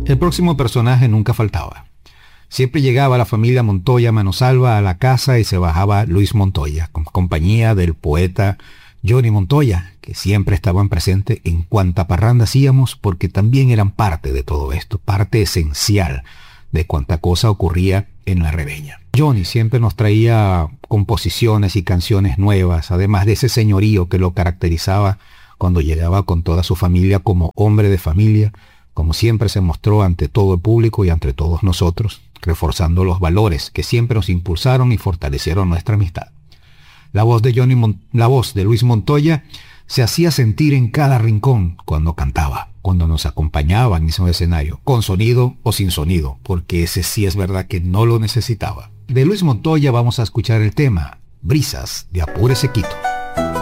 El próximo personaje nunca faltaba. Siempre llegaba la familia Montoya manosalva a la casa y se bajaba Luis Montoya, con compañía del poeta Johnny Montoya, que siempre estaban presentes en cuanta parranda hacíamos, porque también eran parte de todo esto, parte esencial de cuanta cosa ocurría en la rebeña. Johnny siempre nos traía composiciones y canciones nuevas, además de ese señorío que lo caracterizaba cuando llegaba con toda su familia como hombre de familia, como siempre se mostró ante todo el público y ante todos nosotros, reforzando los valores que siempre nos impulsaron y fortalecieron nuestra amistad. La voz de Luis Montoya se hacía sentir en cada rincón cuando cantaba, cuando nos acompañaba en ese escenario, con sonido o sin sonido, porque ese sí es verdad que no lo necesitaba. De Luis Montoya vamos a escuchar el tema Brisas de Apúrese Quito.